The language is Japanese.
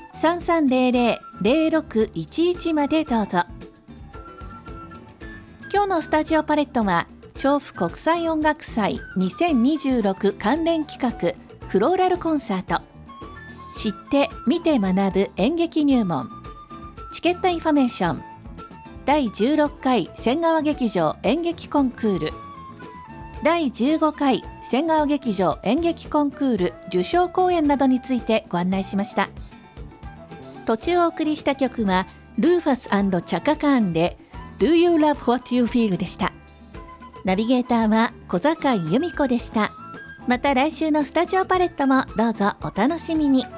3300-0611 までどうぞ。今日のスタジオパレットは調布国際音楽祭2026関連企画フローラルコンサート、知って見て学ぶ演劇入門、チケットインフォメーション、第16回千川劇場演劇コンクール、第15回千川劇場演劇コンクール受賞公演などについてご案内しました。途中お送りした曲はルーファス&チャカカーンで Do You Love What You Feel でした。ナビゲーターは小坂井由美子でした。また来週のスタジオパレットもどうぞお楽しみに。